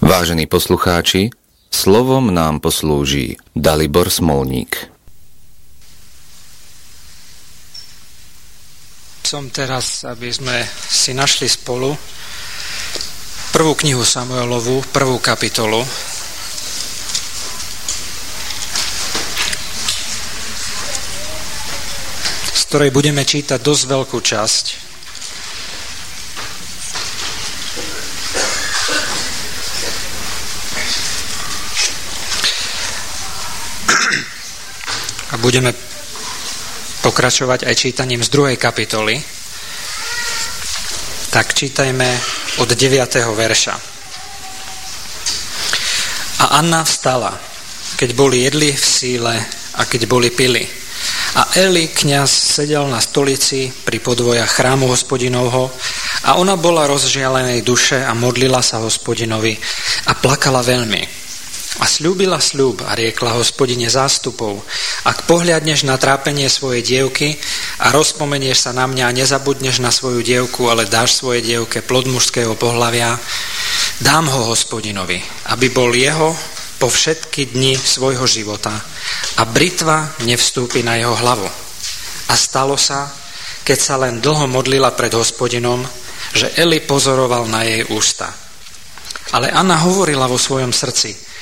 Vážení poslucháči, slovom nám poslúži Dalibor Smolník. Som teraz, aby sme si našli spolu prvú knihu Samuelovu, prvú kapitolu. Z ktorej budeme čítať dosť veľkú časť. A budeme pokračovať aj čítaním z 2. kapitoly. Tak čítajme od 9. verša. A Anna vstala, keď boli jedli v síle a keď boli pili. A Eli, kňaz, sedel na stolici pri podvojach chrámu Hospodinovho a ona bola rozžialenej duše a modlila sa Hospodinovi a plakala veľmi. A sľúbila sľub a riekla Hospodine zástupov: ak pohľadneš na trápenie svojej dievky a rozpomenieš sa na mňa a nezabudneš na svoju dievku, ale dáš svojej dievke plod mužského pohlavia, dám ho Hospodinovi, aby bol jeho po všetky dni svojho života a britva nevstúpi na jeho hlavu. A stalo sa, keď sa len dlho modlila pred Hospodinom, že Eli pozoroval na jej ústa. Ale Anna hovorila vo svojom srdci.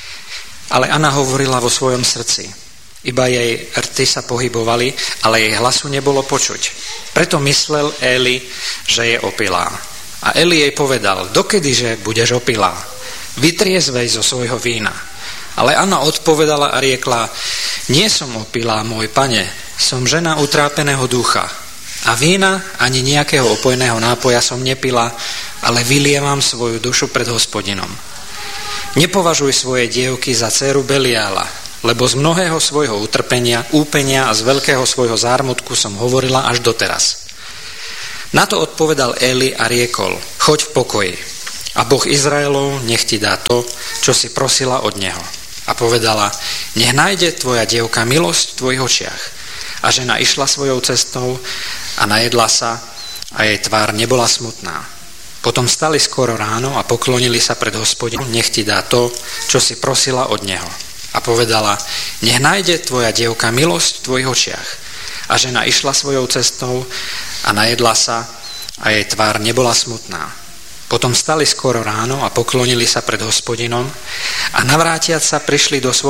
Iba jej rty sa pohybovali, ale jej hlasu nebolo počuť. Preto myslel Eli, že je opilá. A Eli jej povedal: dokedyže budeš opilá? Vytriezvej zo svojho vína. Ale Anna odpovedala a riekla: nie som opilá, môj pane, som žena utrápeného ducha. A vína ani nejakého opojného nápoja som nepila, ale vylievam svoju dušu pred Hospodinom. Nepovažuj svoje dievky za dcéru Beliála, lebo z mnohého svojho utrpenia, úpenia a z veľkého svojho zármutku som hovorila až doteraz. Na to odpovedal Eli a riekol: choď v pokoji a Boh Izraelov nech ti dá to, čo si prosila od neho. A povedala: nech nájde tvoja dievka milosť v tvojich očiach. A žena išla svojou cestou a najedla sa a jej tvár nebola smutná. Potom vstali skoro ráno a poklonili sa pred Hospodinom: nech ti dá to, čo si prosila od neho. A povedala: nech nájde tvoja dievka milosť v tvojich očiach. A žena išla svojou cestou a najedla sa a jej tvár nebola smutná. Potom vstali skoro ráno a poklonili sa pred Hospodinom a navrátiac sa prišli do svojho